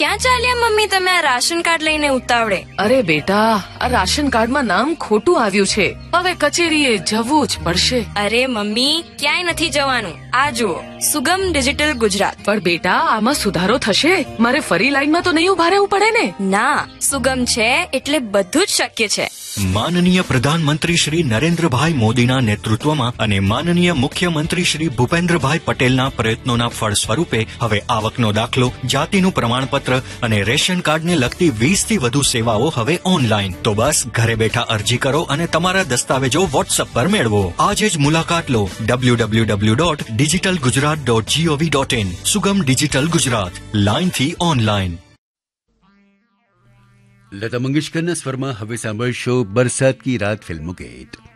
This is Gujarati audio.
ક્યાં ચાલ્યા મમ્મી તમે આ રાશન કાર્ડ લઈને ઉતાવળે? અરે બેટા, આ રાશન કાર્ડમાં નામ ખોટું આવ્યું છે, હવે કચેરીએ જવું જ પડશે. અરે મમ્મી, ક્યાંય નથી જવાનું. આ જુઓ, સુગમ ડિજિટલ ગુજરાત. પણ બેટા, આમાં સુધારો થશે? મારે ફરી લાઈનમાં તો નહીં ઉભા રહેવું પડે ને? ના, સુગમ છે એટલે બધું જ શક્ય છે. માનનીય પ્રધાનમંત્રી શ્રી નરેન્દ્રભાઈ મોદીના નેતૃત્વમાં અને માનનીય મુખ્યમંત્રી શ્રી ભૂપેન્દ્રભાઈ પટેલના પ્રયત્નોના ફળ સ્વરૂપે હવે આવકનો દાખલો, જાતિનું પ્રમાણપત્ર અને રેશન કાર્ડને લગતી 20 થી વધુ સેવાઓ હવે ઓનલાઈન. તો બસ ઘરે બેઠા અરજી કરો અને તમારા દસ્તાવેજો વોટ્સએપ પર મેળવો. આજે જ મુલાકાત લો www.digitalgujarat.gov.in. સુગમ ડિજિટલ ગુજરાત, લાઈનથી ઓનલાઈન. लता मंगेशकर स्वर में हवे सांभळशो बरसात की रात फिल्मનું ગીત.